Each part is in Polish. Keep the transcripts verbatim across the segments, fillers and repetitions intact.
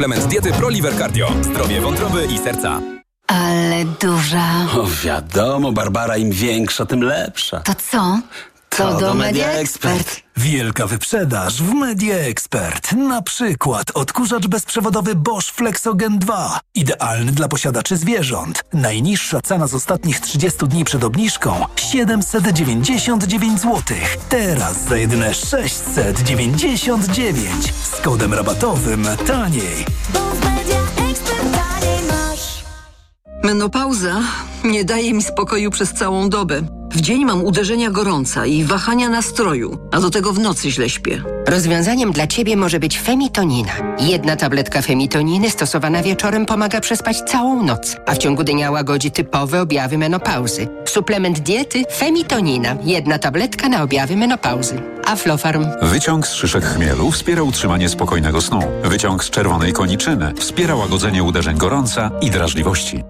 Suplement diety ProLiver Cardio. Zdrowie wątroby i serca. Ale duża. O wiadomo, Barbara, im większa, tym lepsza. To co? To, to do Media Expert. Wielka wyprzedaż w Media Expert. Na przykład odkurzacz bezprzewodowy Bosch Flexogen dwa. Idealny dla posiadaczy zwierząt. Najniższa cena z ostatnich trzydziestu dni przed obniżką siedemset dziewięćdziesiąt dziewięć złotych. Teraz za jedyne sześćset dziewięćdziesiąt dziewięć. Z kodem rabatowym taniej. Bo w Media Expert taniej masz. Menopauza nie daje mi spokoju przez całą dobę. W dzień mam uderzenia gorąca i wahania nastroju, a do tego w nocy źle śpię. Rozwiązaniem dla Ciebie może być Femitonina. Jedna tabletka Femitoniny stosowana wieczorem pomaga przespać całą noc, a w ciągu dnia łagodzi typowe objawy menopauzy. Suplement diety Femitonina. Jedna tabletka na objawy menopauzy. Aflofarm. Wyciąg z szyszek chmielu wspiera utrzymanie spokojnego snu. Wyciąg z czerwonej koniczyny wspiera łagodzenie uderzeń gorąca i drażliwości.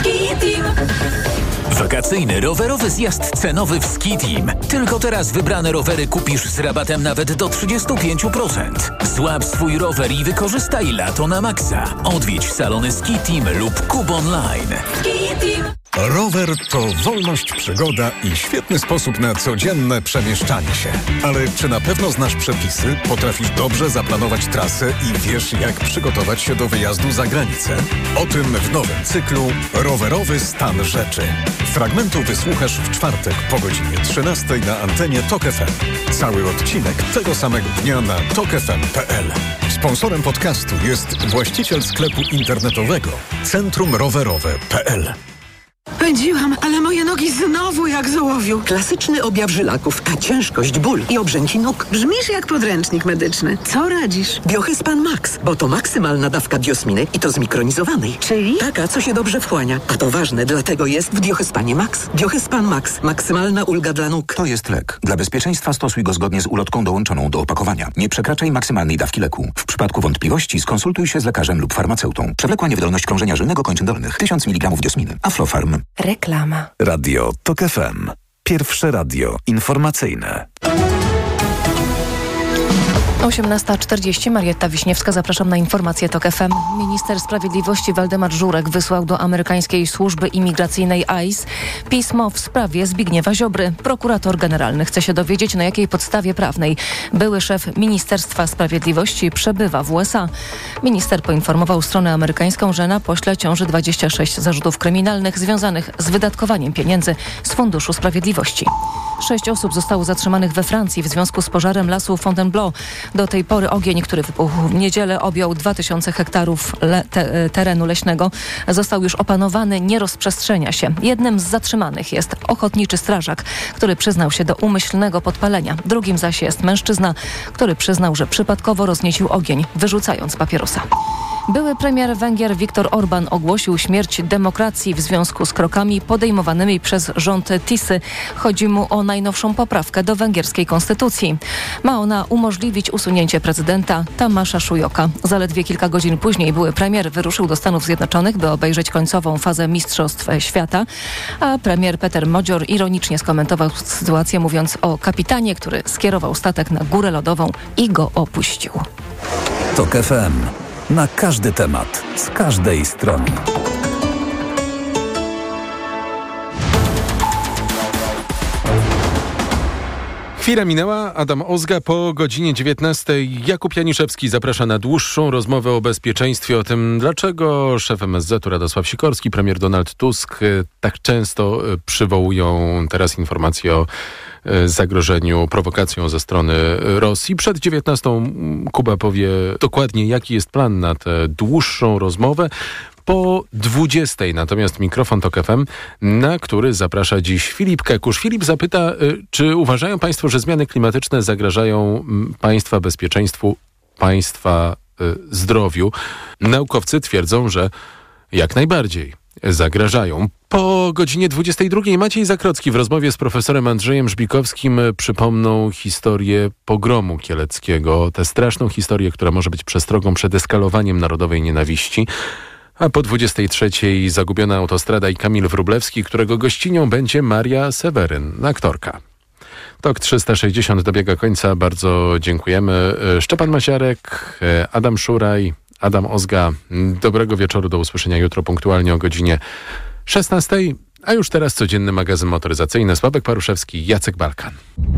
Wakacyjny rowerowy zjazd cenowy w Ski Team. Tylko teraz wybrane rowery kupisz z rabatem nawet do trzydzieści pięć procent. Złap swój rower i wykorzystaj lato na maksa. Odwiedź salony Ski Team lub Kub Online. Ski Team. Rower to wolność, przygoda i świetny sposób na codzienne przemieszczanie się. Ale czy na pewno znasz przepisy, potrafisz dobrze zaplanować trasę i wiesz, jak przygotować się do wyjazdu za granicę? O tym w nowym cyklu Rowerowy stan rzeczy. Fragmentu wysłuchasz w czwartek po godzinie trzynastej na antenie Tok F M. Cały odcinek tego samego dnia na tok f m kropka p l. Sponsorem podcastu jest właściciel sklepu internetowego Centrum Rowerowe kropka p l. Pędziłam, ale moje nogi znowu jak z ołowiu. Klasyczny objaw żylaków, a ciężkość, ból i obrzęki nóg. Brzmisz jak podręcznik medyczny. Co radzisz? Biohyspan Max, bo to maksymalna dawka biosminy i to zmikronizowanej. Czyli? Taka, co się dobrze wchłania. A to ważne, dlatego jest w Biohyspanie Max. Biohyspan Max. Maksymalna ulga dla nóg. To jest lek. Dla bezpieczeństwa stosuj go zgodnie z ulotką dołączoną do opakowania. Nie przekraczaj maksymalnej dawki leku. W przypadku wątpliwości skonsultuj się z lekarzem lub farmaceutą. Przewlekła niewydolność krążenia żylnego kończyn dolnych. tysiąc miligramów diosminy. Aflofarm. Reklama. Radio Tok F M. Pierwsze radio informacyjne. osiemnasta czterdzieści. Marietta Wiśniewska, zapraszam na informacje Tok F M. Minister Sprawiedliwości Waldemar Żurek wysłał do amerykańskiej służby imigracyjnej I C E pismo w sprawie Zbigniewa Ziobry. Prokurator generalny chce się dowiedzieć, na jakiej podstawie prawnej były szef Ministerstwa Sprawiedliwości przebywa w U S A. Minister poinformował stronę amerykańską, że na pośle ciąży dwadzieścia sześć zarzutów kryminalnych związanych z wydatkowaniem pieniędzy z Funduszu Sprawiedliwości. Sześć osób zostało zatrzymanych we Francji w związku z pożarem lasu Fontainebleau. Do tej pory ogień, który wybuchł w niedzielę, objął dwa tysiące hektarów le- te- terenu leśnego. Został już opanowany, nie rozprzestrzenia się. Jednym z zatrzymanych jest ochotniczy strażak, który przyznał się do umyślnego podpalenia. Drugim zaś jest mężczyzna, który przyznał, że przypadkowo rozniecił ogień, wyrzucając papierosa. Były premier Węgier Viktor Orban ogłosił śmierć demokracji w związku z krokami podejmowanymi przez rząd Tisy. Chodzi mu o najnowszą poprawkę do węgierskiej konstytucji. Ma ona umożliwić usunięcie prezydenta Tamasza Szujoka. Zaledwie kilka godzin później były premier wyruszył do Stanów Zjednoczonych, by obejrzeć końcową fazę Mistrzostw Świata, a premier Peter Modzior ironicznie skomentował sytuację, mówiąc o kapitanie, który skierował statek na górę lodową i go opuścił. Tok F M. Na każdy temat, z każdej strony. Chwila minęła, Adam Ozga po godzinie dziewiętnastej. Jakub Janiszewski zaprasza na dłuższą rozmowę o bezpieczeństwie, o tym, dlaczego szef M S Z-u Radosław Sikorski, premier Donald Tusk tak często przywołują teraz informacje o zagrożeniu prowokacją ze strony Rosji. Przed dziewiętnastą Kuba powie dokładnie, jaki jest plan na tę dłuższą rozmowę. Po dwudziestej natomiast mikrofon Tok F M, na który zaprasza dziś Filip Kekusz. Filip zapyta, czy uważają państwo, że zmiany klimatyczne zagrażają państwa bezpieczeństwu, państwa zdrowiu? Naukowcy twierdzą, że jak najbardziej zagrażają. Po godzinie dwudziestej drugiej Maciej Zakrocki w rozmowie z profesorem Andrzejem Żbikowskim przypomną historię pogromu kieleckiego, tę straszną historię, która może być przestrogą przed eskalowaniem narodowej nienawiści. A po dwudziestej trzeciej Zagubiona autostrada i Kamil Wróblewski, którego gościnią będzie Maria Seweryn, aktorka. Tok trzysta sześćdziesiąt dobiega końca. Bardzo dziękujemy. Szczepan Maziarek, Adam Szuraj, Adam Ozga. Dobrego wieczoru, do usłyszenia jutro punktualnie o godzinie szesnastej. A już teraz codzienny magazyn motoryzacyjny. Sławek Paruszewski, Jacek Balkan.